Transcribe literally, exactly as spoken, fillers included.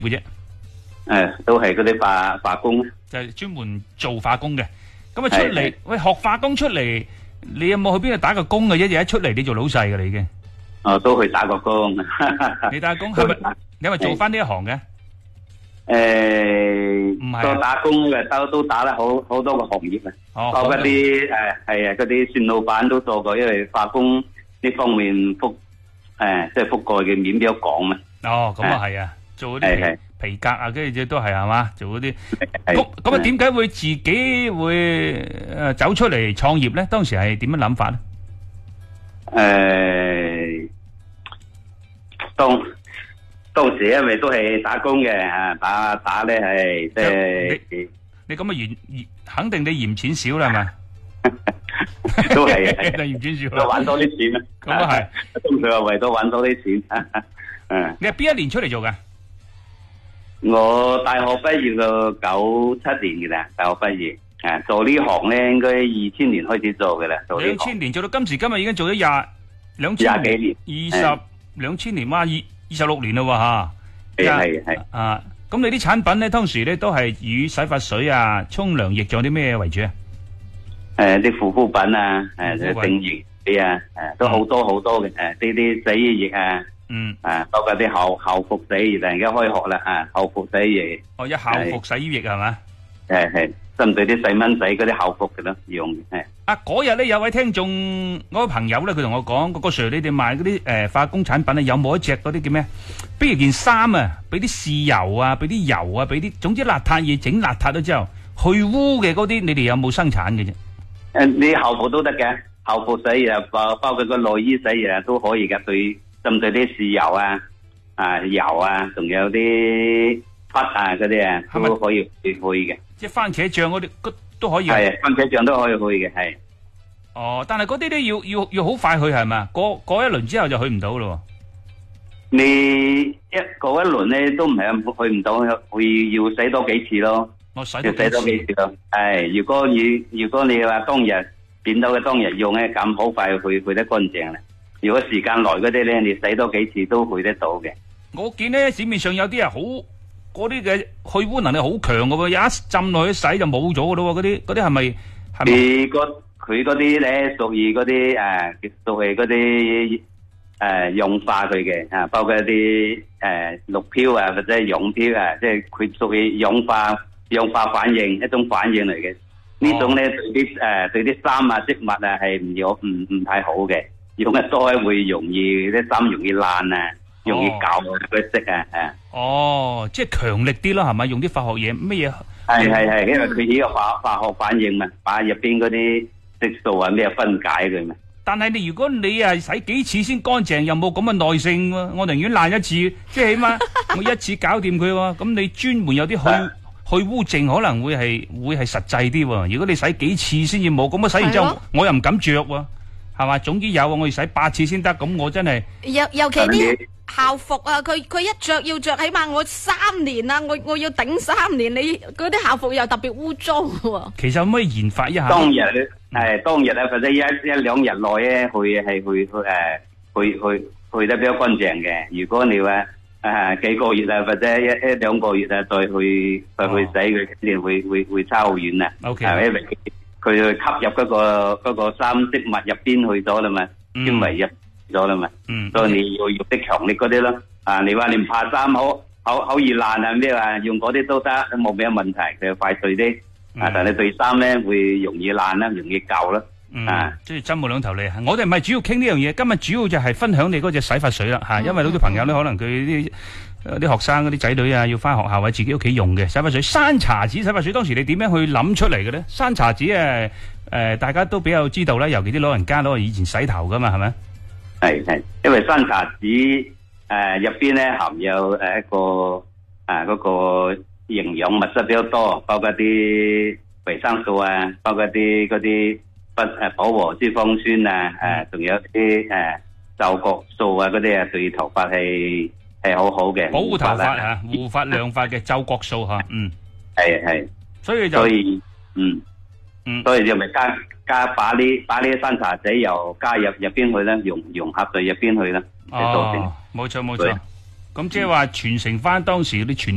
嘅啫？ 誒，都係嗰啲化化工， 就係專門做化工嘅。咁啊出嚟，喂，學化工出嚟，你有冇去邊度打個工嘅？一日一出嚟，你做老細噶啦已經。 哦，都去打過工。 你打工係咪？你係咪做翻呢一行嘅？ 誒， 唔係， 都打工嘅，都都打得好好多個行業啊。 哦， 包括啲誒係啊，嗰啲船老闆都做過，因為化工呢方面覆誒即係覆蓋嘅面比較廣嘛。 哦，咁啊係啊，做嗰啲皮皮革啊，跟住都係係嘛，做嗰啲。咁咁啊，點解會自己會誒走出嚟創業咧？當時係點樣諗法咧？ 誒，當當時因為都係打工嘅啊，打打咧係即係你咁啊嫌嫌肯定你嫌錢少啦係咪？ 都係啊， 嫌錢少， 都揾多啲錢啊！ 咁啊係， 通常係為咗揾多啲錢。嗯， 你係邊一年出嚟做㗎？ 我大學畢業到九七年嘅啦，大學畢業啊，做呢行咧應該二千年開始做嘅啦，做呢行。兩千年做到今時今日已經做咗廿兩千廿幾年，二十兩千年哇，二二十六年啦喎吓。 係係係啊，咁你啲產品咧，當時咧都係以洗髮水啊、沖涼液仲有啲咩為主啊？ 誒，啲護膚品啊，誒，淨液啲啊，誒，都好多好多嘅，誒，呢啲洗衣液啊。 嗯， 啊，包括啲校校服洗衣液，而家開學啦，啊，校服洗衣液。 哦，一校服洗衣液係嘛？ 係係，針對啲細蚊仔嗰啲校服嘅咯，用係。 啊，嗰日咧有位聽眾，我個朋友咧，佢同我講，個 Sir，你哋賣嗰啲誒化工產品咧，有冇一隻嗰啲叫咩？比如件衫啊，俾啲豉油啊，俾啲油啊，俾啲，總之邋遢嘢整邋遢咗之後，去污嘅嗰啲，你哋有冇生產嘅啫？ 誒，你校服都得嘅，校服洗衣啊，包包括個內衣洗衣啊，都可以嘅，對。針對啲豉油啊、啊油啊，仲有啲筆啊嗰啲啊，都可以去去嘅。 即係番茄醬嗰啲，都可以。 係番茄醬都可以去嘅，係。 哦，但係嗰啲咧要要要好快去係咪？過過一輪之後就去唔到咯。 你一過一輪咧都唔係去唔到，會要洗多幾次咯。 我洗要洗多幾次咯。係，如果你如果你話當日變到嘅當日用咧，咁好快去去得乾淨啦。如果時間耐嗰啲咧，你洗多幾次都去得到嘅。 我見咧市面上有啲人好嗰啲嘅去污能力好強嘅喎，有一浸落去洗就冇咗嘅咯喎，嗰啲嗰啲係咪？ 佢嗰佢嗰啲咧屬於嗰啲誒，屬於嗰啲誒氧化佢嘅啊，包括一啲誒氯漂啊或者氧漂啊，即係佢屬於氧化氧化反應一種反應嚟嘅。呢種咧對啲誒對啲衫啊織物啊係唔好唔唔太好嘅。用得多會容易啲衫容易爛啊，容易舊佢色啊，係。 哦，即係強力啲咯，係咪？用啲化學嘢乜嘢？ 係係係，因為佢呢個化化學反應嘛，把入邊嗰啲色素啊咩分解佢嘛。 但係你如果你係洗幾次先乾淨，又冇咁嘅耐性喎，我寧願爛一次，即係起碼我一次搞掂佢喎。咁你專門有啲去去污淨可能會係會係實際啲喎。如果你洗幾次先至冇，咁我洗完之後我又唔敢着喎。係嘛？總之有啊，我要洗八次先得。咁我真係尤尤其啲校服啊，佢佢一着要着起碼我三年啊，我我要頂三年。你嗰啲校服又特別污糟喎。 其實可唔可以研發一下？ 當日誒，當日啊，或者一一兩日內咧，去係去去誒，去去去得比較乾淨嘅。如果你話誒幾個月啊，或者一一兩個月啊，再去再去洗佢，肯定會會會差好遠啊。 O K。 因為佢吸入嗰個嗰個衫織物入邊去咗啦嘛，纖維入咗啦嘛，所以你要用啲強力嗰啲咯。啊，你話你唔怕衫好好好易爛啊咩話，用嗰啲都得，冇咩問題，佢快脆啲。啊，但係對衫咧會容易爛啦，容易舊啦。啊， 即係真冇兩頭利。我哋唔係主要傾呢樣嘢，今日主要就係分享你嗰隻洗髮水啦吓，因為好多朋友咧可能佢啲。啲學生嗰啲仔女啊，要翻學校或者自己屋企用嘅洗髮水，山茶子洗髮水，當時你點樣去諗出嚟嘅咧？山茶子誒誒，大家都比較知道啦，尤其啲老人家攞嚟以前洗頭噶嘛，係咪？ 係係，因為山茶子誒入邊咧含有誒一個誒嗰個營養物質比較多，包括啲維生素啊，包括啲嗰啲不誒飽和脂肪酸啊，誒仲有啲誒皂角素啊嗰啲啊，對頭髮係。係好好嘅， 保護頭髮吓，護髮亮髮嘅皂角素吓，嗯， 係係， 所以就， 所以嗯嗯，所以就咪加加把呢把呢山茶仔又加入入邊去啦，融融合到入邊去啦， 哦，冇錯冇錯，咁即係話傳承翻當時嗰啲傳。